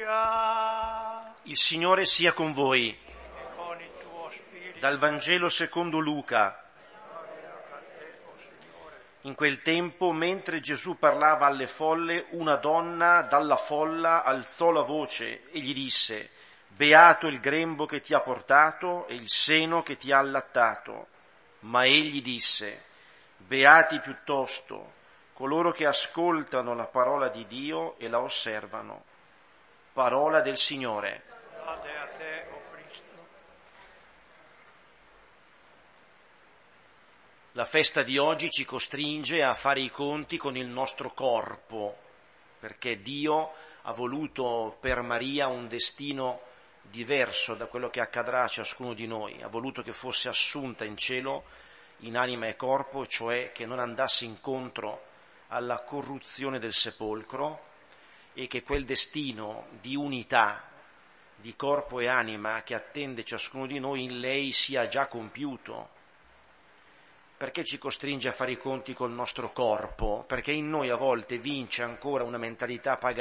Alleluia. Il Signore sia con voi. E con il tuo spirito. Dal Vangelo secondo Luca. In quel tempo, mentre Gesù parlava alle folle, una donna dalla folla alzò la voce e gli disse: Beato il grembo che ti ha portato e il seno che ti ha allattato. Ma egli disse: Beati piuttosto coloro che ascoltano la parola di Dio e la osservano. Parola del Signore. Lode a te, o Cristo. La festa di oggi ci costringe a fare i conti con il nostro corpo, perché Dio ha voluto per Maria un destino diverso da quello che accadrà a ciascuno di noi. Ha voluto che fosse assunta in cielo in anima e corpo, cioè che non andasse incontro alla corruzione del sepolcro, e che quel destino di unità di corpo e anima che attende ciascuno di noi in lei sia già compiuto. Perché ci costringe a fare i conti col nostro corpo? Perché in noi a volte vince ancora una mentalità pagana